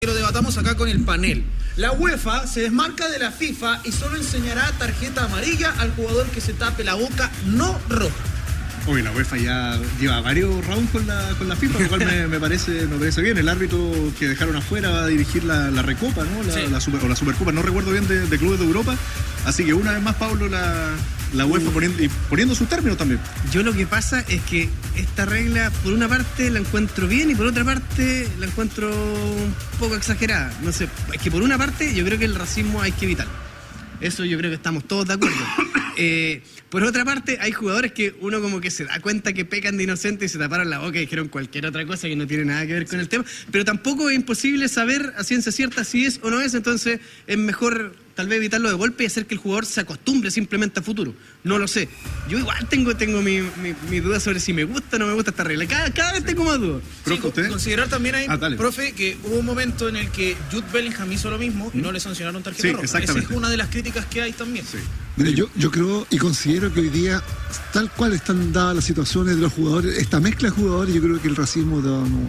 Lo debatamos acá con el panel. La UEFA se desmarca de la FIFA y solo enseñará tarjeta amarilla al jugador que se tape la boca, no roja. Uy, la UEFA ya lleva varios rounds con la FIFA, lo cual me parece bien. El árbitro que dejaron afuera va a dirigir la Recopa, ¿no? Sí. la Supercopa, no recuerdo bien, de Clubes de Europa. Así que una vez más, Pablo, la UEFA poniendo sus términos también. Yo lo que pasa es que esta regla, por una parte la encuentro bien y por otra parte la encuentro un poco exagerada. No sé, es que por una parte yo creo que el racismo hay que evitarlo. Eso yo creo que estamos todos de acuerdo. Por otra parte, hay jugadores que uno como que se da cuenta que pecan de inocentes y se taparon la boca y dijeron cualquier otra cosa que no tiene nada que ver con el tema, pero tampoco es imposible saber a ciencia cierta si es o no es, entonces es mejor tal vez evitarlo de golpe y hacer que el jugador se acostumbre simplemente a futuro. No lo sé. Yo igual tengo mi duda sobre si me gusta o no me gusta esta regla. Cada vez tengo más dudas. Sí, considerar también ahí, dale. profe, que hubo un momento en el que Jude Bellingham hizo lo mismo y no le sancionaron tarjeta roja. Exactamente. Esa es una de las críticas que hay también. Sí. Mira, yo creo y considero que hoy día, tal cual están dadas las situaciones de los jugadores, esta mezcla de jugadores, yo creo que el racismo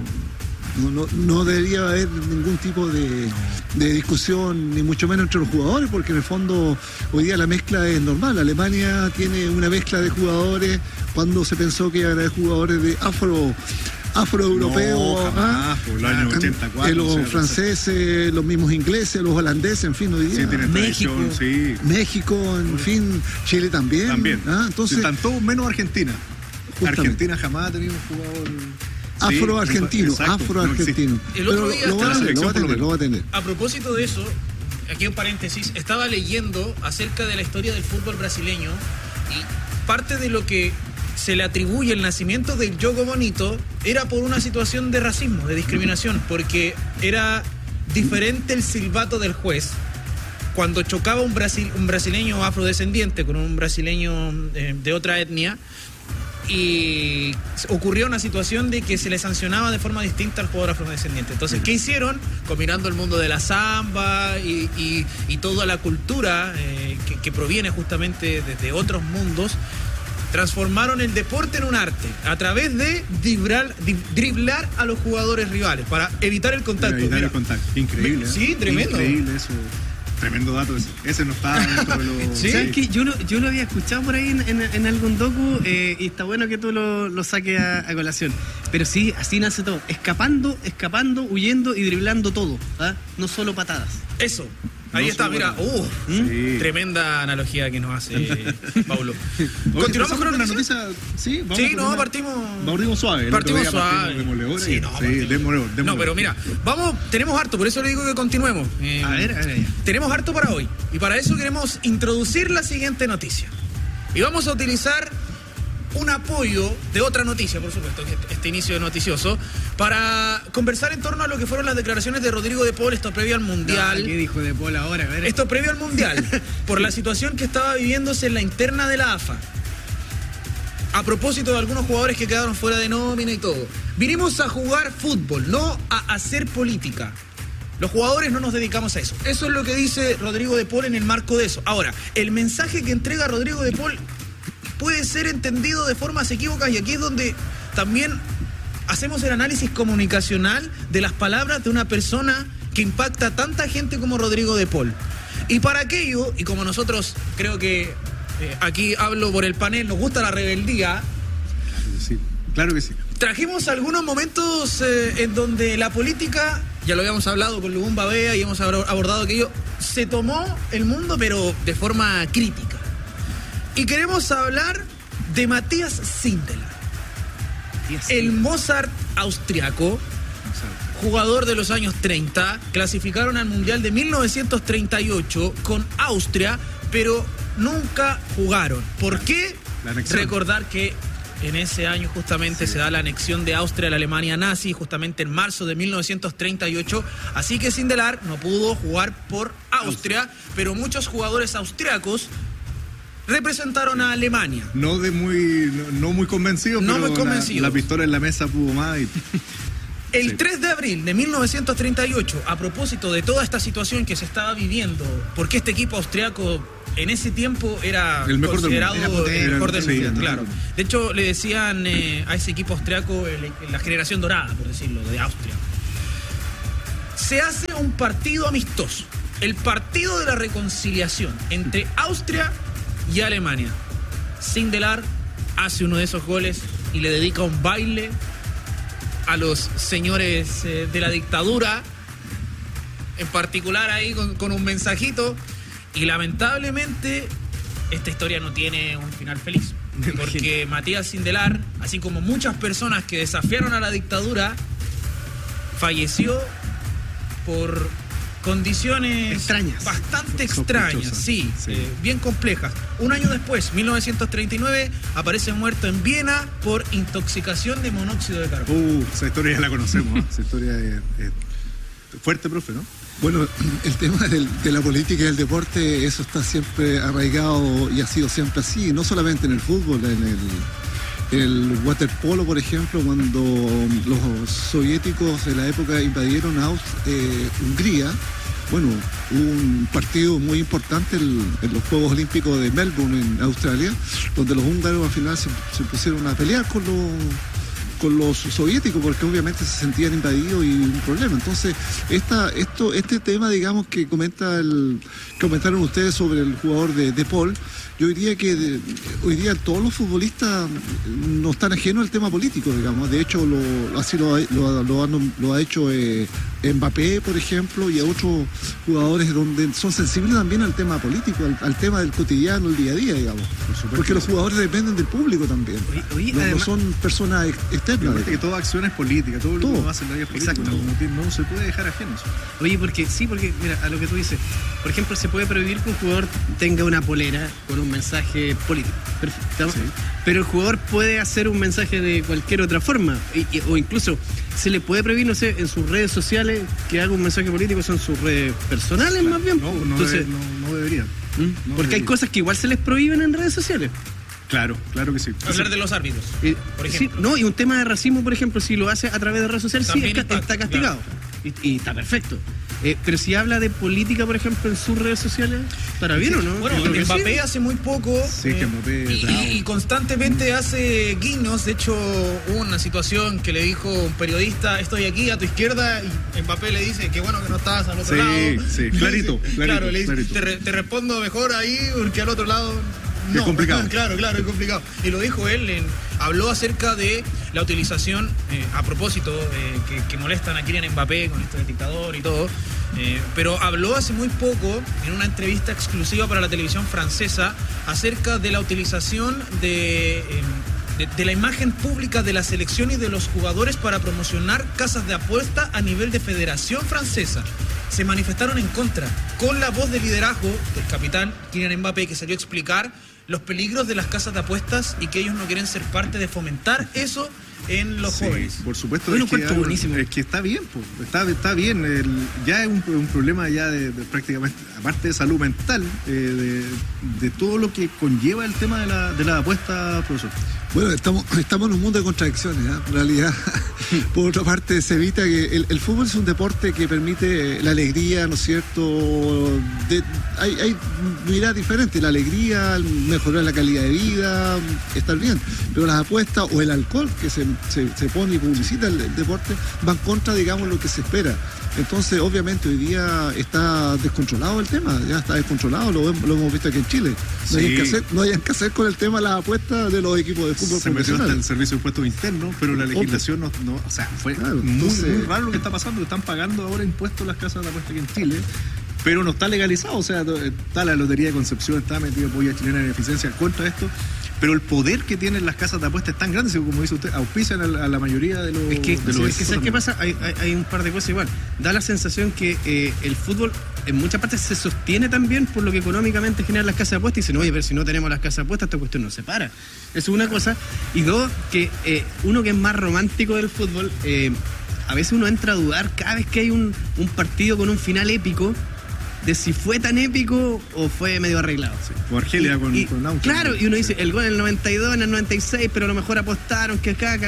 no debería haber ningún tipo de discusión, ni mucho menos entre los jugadores, porque en el fondo hoy día la mezcla es normal. Alemania tiene una mezcla de jugadores cuando se pensó que iban a haber jugadores de afroeuropeos, por el año 84, los franceses, los mismos ingleses, los holandeses, en fin, hoy día. Sí, tienen tradición, sí. México, en fin, Chile también. Entonces, están todos menos Argentina. Justamente. Argentina jamás ha tenido un jugador afroargentino. El otro día lo va a tener. A propósito de eso, aquí un paréntesis, estaba leyendo acerca de la historia del fútbol brasileño y parte de lo que se le atribuye el nacimiento del Jogo Bonito era por una situación de racismo, de discriminación, porque era diferente el silbato del juez cuando chocaba un brasileño afrodescendiente con un brasileño de otra etnia, y ocurrió una situación de que se le sancionaba de forma distinta al jugador afrodescendiente. Entonces, ¿qué hicieron? Combinando el mundo de la samba y toda la cultura que proviene justamente desde otros mundos, transformaron el deporte en un arte a través de driblar a los jugadores rivales para evitar el contacto. Increíble. Sí, tremendo. Increíble eso. Tremendo dato ese no está dentro de los... ¿Sí? ¿Sabes qué? Yo lo había escuchado por ahí en algún docu y está bueno que tú lo saques a colación. Pero sí, así nace todo. Escapando, huyendo y driblando todo. No solo patadas. Eso. Ahí está, mira. Tremenda analogía que nos hace Paulo. Continuamos con la noticia. Sí, partimos suave. Partimos suave. Demoledor. No, pero mira, tenemos harto, por eso le digo que continuemos. A ver. Tenemos harto para hoy. Y para eso queremos introducir la siguiente noticia. Y vamos a utilizar un apoyo de otra noticia, por supuesto, este inicio de noticioso, para conversar en torno a lo que fueron las declaraciones de Rodrigo de Paul, esto previo al Mundial. ¿Qué dijo de Paul ahora? A ver. Esto previo al Mundial, por la situación que estaba viviéndose en la interna de la AFA. A propósito de algunos jugadores que quedaron fuera de nómina y todo. Vinimos a jugar fútbol, no a hacer política. Los jugadores no nos dedicamos a eso. Eso es lo que dice Rodrigo de Paul en el marco de eso. Ahora, el mensaje que entrega Rodrigo de Paul puede ser entendido de formas equívocas, y aquí es donde también hacemos el análisis comunicacional de las palabras de una persona que impacta a tanta gente como Rodrigo de Paul. Y para aquello, y como nosotros creo que aquí hablo por el panel, nos gusta la rebeldía. Claro que sí. Trajimos algunos momentos en donde la política, ya lo habíamos hablado con Lubumba Bea y hemos abordado aquello, se tomó el mundo pero de forma crítica. Y queremos hablar de Matthias Sindelar, el Mozart austriaco, jugador de los años 30, clasificaron al Mundial de 1938 con Austria, pero nunca jugaron. ¿Por qué? Recordar que en ese año justamente se da la anexión de Austria a la Alemania nazi, justamente en marzo de 1938, así que Sindelar no pudo jugar por Austria, pero muchos jugadores austriacos representaron a Alemania. No muy convencidos, no pero muy convencidos. La pistola en la mesa pudo más. El 3 de abril de 1938, a propósito de toda esta situación que se estaba viviendo, porque este equipo austriaco en ese tiempo era el mejor considerado el mejor del mundo, sí, claro. De hecho, le decían a ese equipo austriaco la generación dorada, por decirlo, de Austria. se hace un partido amistoso, el partido de la reconciliación entre Austria y Alemania. Sindelar hace uno de esos goles y le dedica un baile a los señores de la dictadura, en particular ahí con un mensajito, y lamentablemente esta historia no tiene un final feliz, porque Matías Sindelar, así como muchas personas que desafiaron a la dictadura, falleció por condiciones extrañas, bastante extrañas, sí. Bien complejas. Un año después, 1939, aparece muerto en Viena por intoxicación de monóxido de carbono. Esa historia ya la conocemos, esa historia es fuerte, profe, ¿no? Bueno, el tema de la política y el deporte, eso está siempre arraigado y ha sido siempre así, no solamente en el fútbol, en el waterpolo, por ejemplo, cuando los soviéticos de la época invadieron a Hungría. Bueno, hubo un partido muy importante en los Juegos Olímpicos de Melbourne, en Australia, donde los húngaros al final se pusieron a pelear con los soviéticos, porque obviamente se sentían invadidos y un problema. Entonces, este tema, digamos, que comentaron ustedes sobre el jugador de Paul, yo diría que hoy día todos los futbolistas no están ajenos al tema político, digamos. De hecho, lo ha hecho Mbappé, por ejemplo, y a otros jugadores donde son sensibles también al tema político, al tema del cotidiano, el día a día, digamos. Porque los jugadores dependen del público también. No son personas externas. Que toda acción es política, todo lo que uno hace en la vida es política. No se puede dejar ajeno. Oye, porque mira, a lo que tú dices, por ejemplo, se puede prohibir que un jugador tenga una polera con un mensaje político. Perfecto. Sí. Pero el jugador puede hacer un mensaje de cualquier otra forma, o incluso se le puede prohibir, no sé, en sus redes sociales que haga un mensaje político, son sus redes personales, claro, más bien. Entonces, no debería. Porque hay cosas que igual se les prohíben en redes sociales. Claro que sí. Hablar de los árbitros, por ejemplo. Sí, y un tema de racismo, por ejemplo, si lo hace a través de redes sociales, también sí, está castigado. Claro. Y está perfecto. Pero si habla de política, por ejemplo, en sus redes sociales, ¿estará bien o no? Bueno, Mbappé hace muy poco y constantemente hace guiños. De hecho, hubo una situación que le dijo un periodista: estoy aquí a tu izquierda, y Mbappé le dice: qué bueno que no estás al otro lado. Sí, clarito. Claro, le dice: te respondo mejor ahí, porque al otro lado... No, es complicado. Claro, es complicado. Y lo dijo él, habló acerca de la utilización, a propósito, que molestan a Kylian Mbappé con esto del dictador y todo, pero habló hace muy poco, en una entrevista exclusiva para la televisión francesa, acerca de la utilización de la imagen pública de la selección y de los jugadores para promocionar casas de apuesta a nivel de Federación Francesa. Se manifestaron en contra, con la voz de liderazgo del capitán Kylian Mbappé, que salió a explicar los peligros de las casas de apuestas y que ellos no quieren ser parte de fomentar eso en los jóvenes. Por supuesto, buenísimo. Es que está bien, está bien. Ya es un problema ya de prácticamente, aparte de salud mental, de todo lo que conlleva el tema de la apuesta, profesor. Bueno, estamos en un mundo de contradicciones, ¿eh? En realidad. Por otra parte, se evita que el fútbol es un deporte que permite la alegría, ¿no es cierto? Hay miradas diferentes, la alegría, mejorar la calidad de vida, estar bien. Pero las apuestas o el alcohol que se pone y publicita el deporte van contra, digamos, lo que se espera. Entonces, obviamente, hoy día está descontrolado el tema, ya está descontrolado, lo hemos visto aquí en Chile. No hay que hacer con el tema de las apuestas de los equipos de fútbol profesional. Se metió hasta el servicio de impuestos internos, pero la legislación no o sea, fue muy raro lo que está pasando. Están pagando ahora impuestos las casas de apuestas aquí en Chile, pero no está legalizado. O sea, está la Lotería de Concepción, está metido Polla Chilena en eficiencia contra esto. Pero el poder que tienen las casas de apuestas es tan grande, como dice usted, auspician a la mayoría de los... Es que ¿sabes qué pasa? Hay un par de cosas igual. Da la sensación que el fútbol en muchas partes se sostiene también por lo que económicamente generan las casas de apuestas, y dicen: oye, pero si no tenemos las casas de apuestas, esta cuestión no se para. Eso es una cosa. Y dos, que uno que es más romántico del fútbol, a veces uno entra a dudar cada vez que hay un partido con un final épico, de si fue tan épico o fue medio arreglado. Sí. O Argelia con Auto. Claro, y uno dice, el gol en el 92, en el 96, pero a lo mejor apostaron que acá,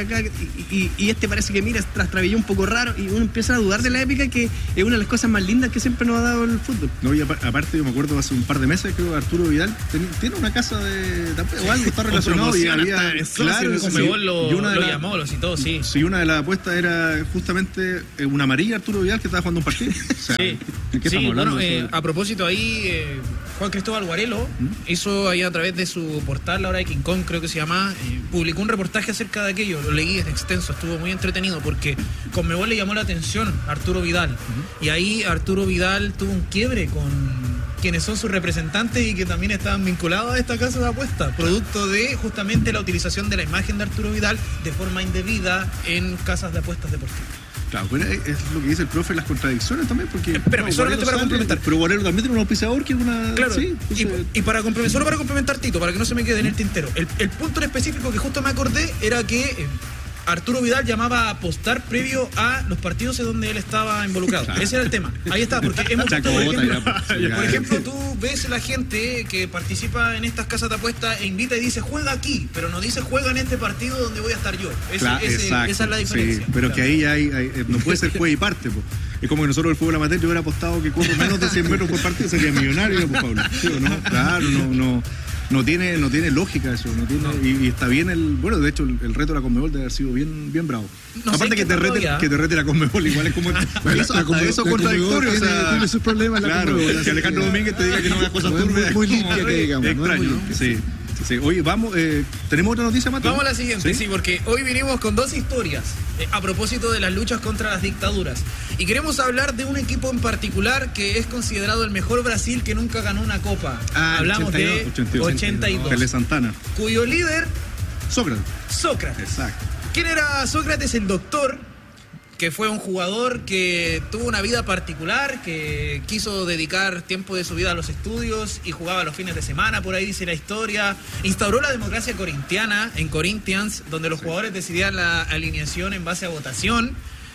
y este parece que mira, trastabilló un poco raro, y uno empieza a dudar de la épica, que es una de las cosas más lindas que siempre nos ha dado el fútbol. No, y aparte yo me acuerdo hace un par de meses, creo que Arturo Vidal tiene una casa o algo está relacionado y había Conmebol lo llamó, lo citó, sí. Sí, una de las apuestas era justamente una amarilla Arturo Vidal que estaba jugando un partido. O sea, sí, ¿de qué estamos hablando? Bueno, a propósito ahí, Juan Cristóbal Guarelo hizo ahí a través de su portal, La Hora de King Kong, creo que se llama, publicó un reportaje acerca de aquello, lo leí, es extenso, estuvo muy entretenido porque Conmebol le llamó la atención a Arturo Vidal y ahí Arturo Vidal tuvo un quiebre con quienes son sus representantes y que también estaban vinculados a esta casa de apuestas, producto de justamente la utilización de la imagen de Arturo Vidal de forma indebida en casas de apuestas deportivas. Claro, bueno, es lo que dice el profe, las contradicciones también, porque... Espérame, solamente para complementar. Pero Guarelo también tiene un auspiciador que es una... Claro, sí, y solo para complementar, Tito, para que no se me quede en el tintero. El punto en específico que justo me acordé era que Arturo Vidal llamaba a apostar previo a los partidos en donde él estaba involucrado. Claro. Ese era el tema. Ahí está, porque hemos visto, por ejemplo, tú ves la gente que participa en estas casas de apuestas e invita y dice juega aquí, pero no dice juega en este partido donde voy a estar yo. Claro, esa es la diferencia. Sí, pero claro, que ahí hay, no puede ser juega y parte, po. Es como que nosotros el fútbol amateur, yo hubiera apostado que corro menos de 100 metros por partido, sería millonario, pues, Pablo. ¿Sí o no? Claro, no tiene lógica eso, y está bien bueno, de hecho el reto de la Conmebol debe haber sido bien bravo. No aparte que te rete la Conmebol, igual es como eso contradictorio, o sea, tiene sus problemas. Claro, que Alejandro Domínguez te diga que no hagas cosas turbias, muy limpia que digamos, extraño, ¿no? Sí. Sí. Oye, vamos, ¿tenemos otra noticia, Mato? Vamos a la siguiente, sí, porque hoy vinimos con dos historias a propósito de las luchas contra las dictaduras. Y queremos hablar de un equipo en particular que es considerado el mejor Brasil que nunca ganó una copa. Hablamos de 82. Tele Santana. Cuyo líder... Sócrates. Exacto. ¿Quién era Sócrates? El doctor, que fue un jugador que tuvo una vida particular, que quiso dedicar tiempo de su vida a los estudios y jugaba los fines de semana, por ahí dice la historia. Instauró la democracia corintiana en Corinthians, donde los jugadores decidían la alineación en base a votación.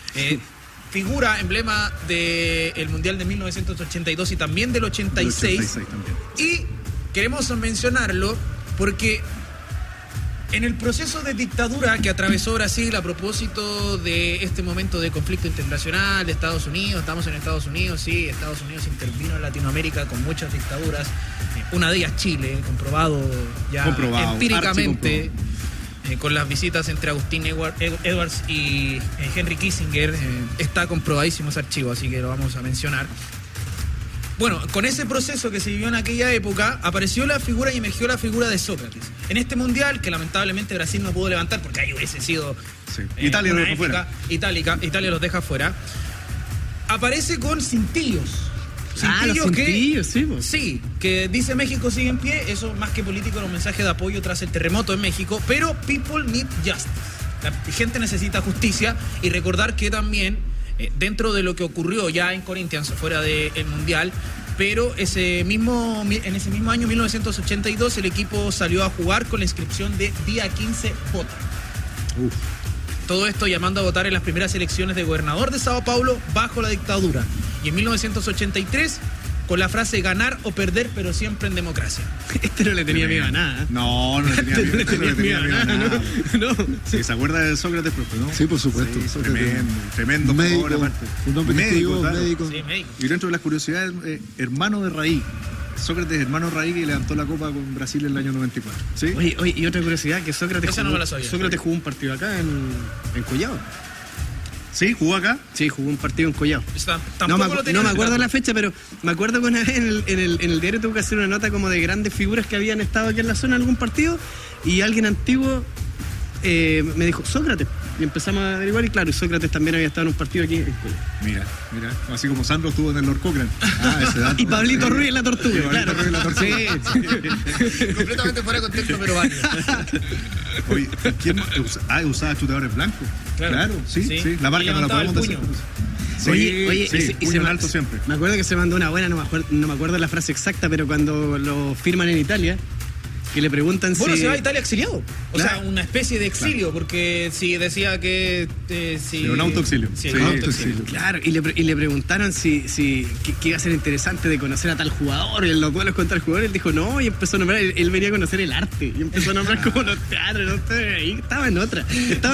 Figura, emblema del Mundial de 1982 y también del 86. También. Y queremos mencionarlo porque en el proceso de dictadura que atravesó Brasil a propósito de este momento de conflicto internacional de Estados Unidos, estamos en Estados Unidos, sí, Estados Unidos intervino en Latinoamérica con muchas dictaduras, una de ellas Chile, comprobado empíricamente, con las visitas entre Agustín Edwards y Henry Kissinger, está comprobadísimo ese archivo, así que lo vamos a mencionar. Bueno, con ese proceso que se vivió en aquella época, apareció la figura y emergió la figura de Sócrates. En este mundial, que lamentablemente Brasil no pudo levantar, porque ahí hubiese sido Italia los deja fuera. Italia los deja fuera. Aparece con cintillos. Los cintillos, sí, pues. Sí, que dice México sigue en pie, eso más que político era un mensaje de apoyo tras el terremoto en México, pero people need justice. La gente necesita justicia y recordar que también dentro de lo que ocurrió ya en Corinthians, fuera del Mundial, pero en ese mismo año, 1982, el equipo salió a jugar con la inscripción de día 15 vota. Todo esto llamando a votar en las primeras elecciones de gobernador de Sao Paulo bajo la dictadura. Y en 1983, con la frase ganar o perder, pero siempre en democracia. Este no le tenía miedo a nada. No le tenía miedo a nada. No. Sí, ¿se acuerda de Sócrates, profe, no? Sí, por supuesto. Sí, tremendo médico, jugador, aparte. Un hombre médico. Sí, médico. Y dentro de las curiosidades, hermano de Raí. Sócrates, hermano Raí, que levantó la copa con Brasil en el año 94. ¿Sí? Oye, y otra curiosidad, que Sócrates jugó un partido acá en Collao. ¿Sí? ¿Jugó acá? Sí, jugó un partido en Collao. No me acuerdo la fecha, pero me acuerdo que una vez en el diario tuve que hacer una nota como de grandes figuras que habían estado aquí en la zona en algún partido, y alguien antiguo me dijo Sócrates, y empezamos a averiguar, y claro, Sócrates también había estado en un partido aquí en Collao. Mira, así como Sandro estuvo en el Lord Cochrane. Ese dato. Y Pablito Ruiz en la Tortuga, sí, claro. Ruiz en la Tortuga. Sí. Completamente fuera de contexto, pero válido. Oye, ¿quién usaba chutadores blancos? Claro, sí. La marca no la podemos decir. Sí, oye, y se alto siempre. Me acuerdo que se mandó una buena, no me acuerdo la frase exacta, pero cuando lo firman en Italia, que le preguntan bueno, si... se va a Italia exiliado. O Claro. sea, una especie de exilio, porque si decía que... si, un autoexilio. Sí, Sí, un autoexilio. Claro, y le preguntaron que iba a ser interesante de conocer a tal jugador, y en los duelos con tal jugador, él dijo no, y empezó a nombrar, él venía a conocer el arte, y empezó a nombrar como los teatros, no sé, ahí estaba en otra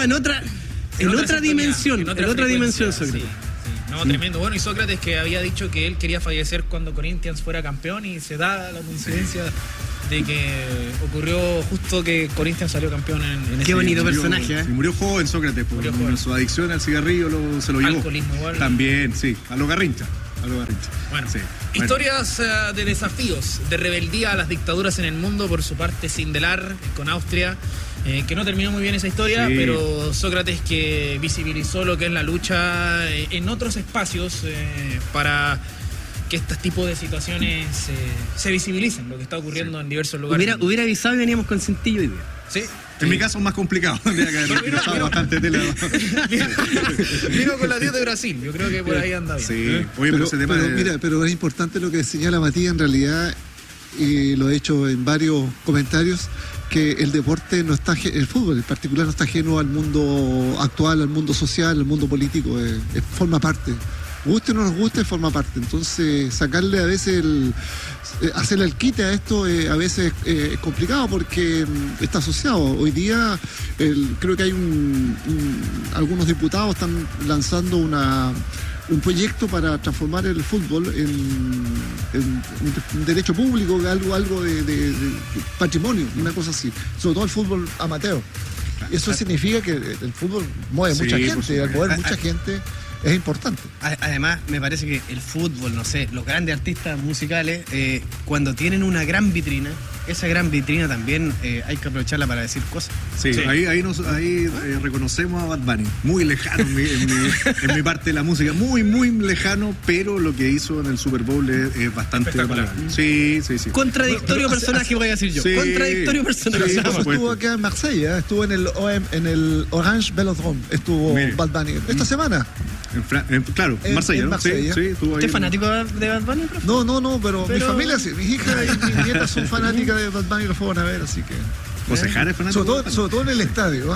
dimensión, en otra dimensión, Sócrates. Sí. No, tremendo. Bueno, y Sócrates que había dicho que él quería fallecer cuando Corinthians fuera campeón y se da la coincidencia de que ocurrió justo que Corinthians salió campeón en ese Qué bonito año. personaje, ¿eh? Y murió joven Sócrates, por Murió joven. su adicción al cigarrillo se lo llevó. Alcoholismo igual. También, sí, a lo Garrincha. Bueno, sí. historias de desafíos, de rebeldía a las dictaduras en el mundo, por su parte Sindelar con Austria, que no terminó muy bien esa historia, Sí. pero Sócrates que visibilizó lo que es la lucha en otros espacios para que este tipo de situaciones se visibilicen, lo que está ocurriendo en diversos lugares. Hubiera avisado y veníamos con cintillo hoy día. Sí. En mi caso es más complicado. Tendría que haber utilizado bastante tela. Vino con la 10 de Brasil, yo creo que por ahí anda bien. Sí. Oye, pero ese tema de... pero es importante lo que señala Matías en realidad, y lo he hecho en varios comentarios, que el deporte no está, el fútbol en particular no está ajeno al mundo actual, al mundo social, al mundo político, forma parte. Guste o no nos guste, forma parte. Entonces, sacarle a veces hacerle el quite a esto a veces es complicado porque está asociado. Hoy día creo que hay algunos diputados están lanzando un proyecto para transformar el fútbol en un derecho público, algo de patrimonio, una cosa así. Sobre todo el fútbol amateur. Eso significa que el fútbol mueve mucha gente, y al mover mucha gente es importante. Además, me parece que el fútbol, no sé, los grandes artistas musicales, cuando tienen una gran vitrina, esa gran vitrina también hay que aprovecharla para decir cosas. Sí, sí. Ahí reconocemos a Bad Bunny, muy lejano en mi parte de la música, muy, muy lejano, pero lo que hizo en el Super Bowl es bastante... Sí. Contradictorio personaje, voy a decir yo. Sí, contradictorio personaje. Sí, estuvo acá en Marsella, estuvo en el Orange Velodrome, estuvo Bad Bunny esta semana. Claro, en Marsella, ¿no? Sí, estuvo ahí. ¿Usted es fanático de Bad Bunny, profe? No, pero mi familia sí, mis hijas y mis nietas son fanáticas de Bad Bunny, lo fueron a ver, así que... José Jara es fanático. Sobre todo en el estadio,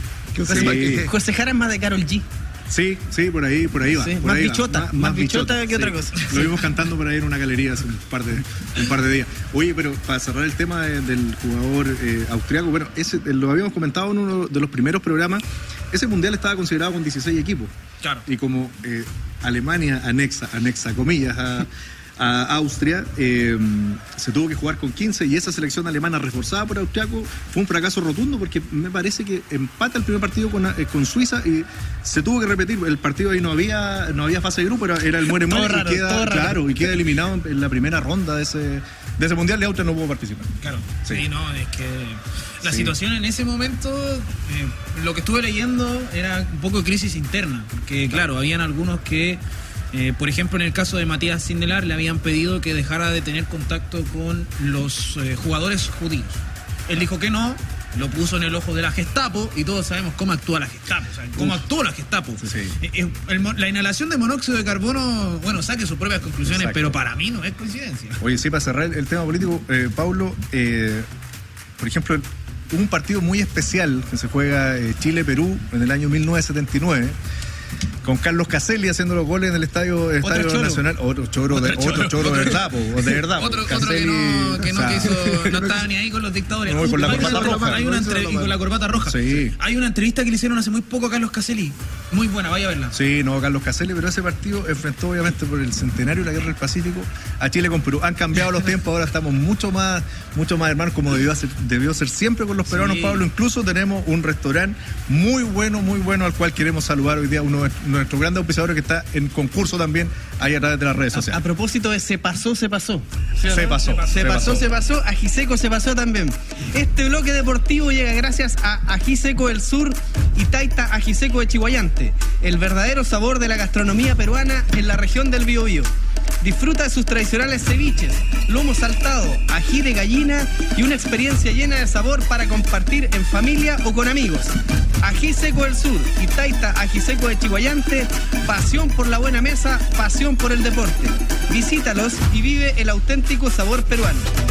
José Jara es más de Karol G. Sí, por ahí va. Sí, por ahí más bichota que otra cosa. Lo vimos cantando por ahí en una galería hace un par de días. Oye, pero para cerrar el tema del jugador austriaco, bueno, lo habíamos comentado en uno de los primeros programas, ese mundial estaba considerado con 16 equipos. Claro. Y como Alemania anexa comillas a Austria, se tuvo que jugar con 15 y esa selección alemana reforzada por austriaco fue un fracaso rotundo porque me parece que empata el primer partido con Suiza y se tuvo que repetir el partido. Ahí no había fase de grupo, era el muere y queda eliminado en la primera ronda de ese mundial. De Austria no pudo participar. Claro, sí, no, es que la situación en ese momento, lo que estuve leyendo era un poco de crisis interna, porque claro, habían algunos que por ejemplo, en el caso de Matías Sindelar, le habían pedido que dejara de tener contacto con los jugadores judíos. Él dijo que no, lo puso en el ojo de la Gestapo y todos sabemos cómo actúa la Gestapo, cómo actuó la Gestapo. Sí. La inhalación de monóxido de carbono, bueno, saque sus propias conclusiones, exacto, pero para mí no es coincidencia. Oye, sí, para cerrar el tema político, Pablo, por ejemplo, hubo un partido muy especial que se juega Chile-Perú en el año 1979. Con Carlos Caselli haciendo los goles en el Estadio Nacional. Otro choro de verdad. Otro que no estaba ni ahí con los dictadores. No, con la corbata roja. Y con la corbata roja. Sí. Hay una entrevista que le hicieron hace muy poco a Carlos Caselli. Muy buena, vaya a verla. Sí, Carlos Caselli, pero ese partido enfrentó obviamente por el centenario de la Guerra del Pacífico a Chile con Perú. Han cambiado los tiempos, ahora estamos mucho más hermanos como debió ser siempre con los peruanos, sí. Pablo, incluso tenemos un restaurante muy bueno al cual queremos saludar hoy día, uno de nuestros grandes auspiciadores que está en concurso también ahí a través de las redes sociales. A propósito de se pasó. Se pasó. Ajiseco se pasó también. Este bloque deportivo llega gracias a Ajiseco del Sur y Taita Ajiseco de Chihuayante, el verdadero sabor de la gastronomía peruana en la región del Biobío. Disfruta de sus tradicionales ceviches, lomo saltado, ají de gallina y una experiencia llena de sabor para compartir en familia o con amigos. Ají Seco del Sur y Taita Ají Seco de Chihuayante, pasión por la buena mesa, pasión por el deporte. Visítalos y vive el auténtico sabor peruano.